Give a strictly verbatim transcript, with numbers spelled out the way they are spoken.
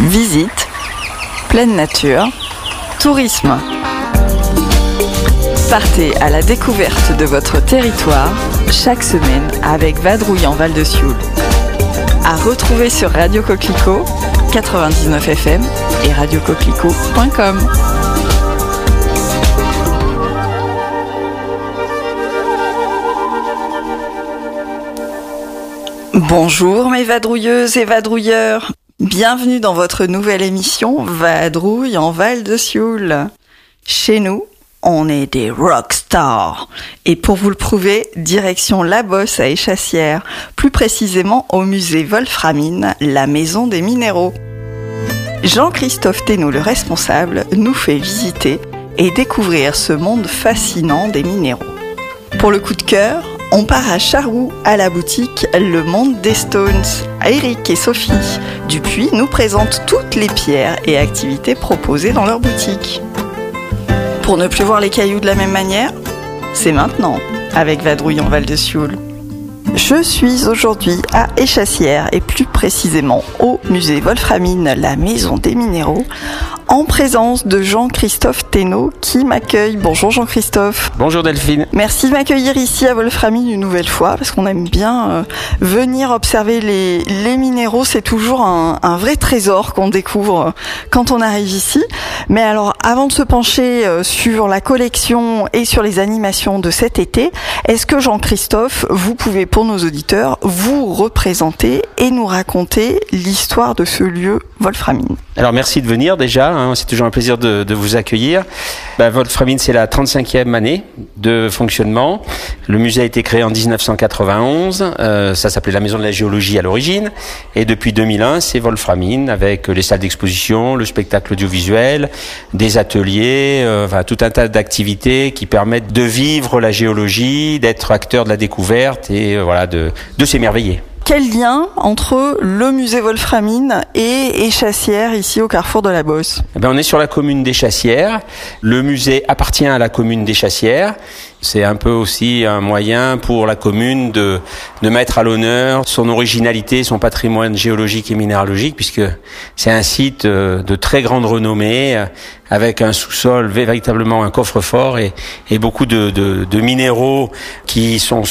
Visite, pleine nature, tourisme. Partez à la découverte de votre territoire chaque semaine avec Vadrouille en Val de Sioule. À retrouver sur Radio Coquelicot, quatre-vingt-dix-neuf F M et radio coquelicot point com. Bonjour mes vadrouilleuses et vadrouilleurs, bienvenue dans votre nouvelle émission Vadrouille en Val de Sioule. Chez nous, on est des rockstars. Et pour vous le prouver, direction La Bosse à Échassières, plus précisément au musée Wolframine, la maison des minéraux. Jean-Christophe Thénault, le responsable, nous fait visiter et découvrir ce monde fascinant des minéraux. Pour le coup de cœur, on part à Charroux, à la boutique Le Monde des Stones. Eric et Sophie Dupuis nous présentent toutes les pierres et activités proposées dans leur boutique. Pour ne plus voir les cailloux de la même manière, c'est maintenant, avec Vadrouille en Val de Sioule. Je suis aujourd'hui à Échassières et plus précisément au musée Wolframine, la maison des minéraux, en présence de Jean-Christophe Thénault qui m'accueille. Bonjour Jean-Christophe. Bonjour Delphine. Merci de m'accueillir ici à Wolframine une nouvelle fois parce qu'on aime bien euh, venir observer les, les minéraux. C'est toujours un, un vrai trésor qu'on découvre quand on arrive ici. Mais alors avant de se pencher euh, sur la collection et sur les animations de cet été, est-ce que Jean-Christophe, vous pouvez pour nos auditeurs vous représenter et nous raconter l'histoire de ce lieu Wolframine? Alors merci de venir déjà, hein, c'est toujours un plaisir de, de vous accueillir. Ben, Wolframine, c'est la trente-cinquième année de fonctionnement. Le musée a été créé en dix-neuf cent quatre-vingt-onze, euh, ça s'appelait la Maison de la Géologie à l'origine. Et depuis deux mille un, c'est Wolframine avec les salles d'exposition, le spectacle audiovisuel, des ateliers, euh, enfin, tout un tas d'activités qui permettent de vivre la géologie, d'être acteur de la découverte et euh, voilà, de, de s'émerveiller. Quel lien entre le musée Wolframine et Échassières, ici au carrefour de la Bosse? Eh ben, on est sur la commune d'Échassières. Le musée appartient à la commune d'Échassières. C'est un peu aussi un moyen pour la commune de, de mettre à l'honneur son originalité, son patrimoine géologique et minéralogique, puisque c'est un site de très grande renommée, avec un sous-sol, véritablement un coffre-fort et, et beaucoup de, de, de minéraux qui sont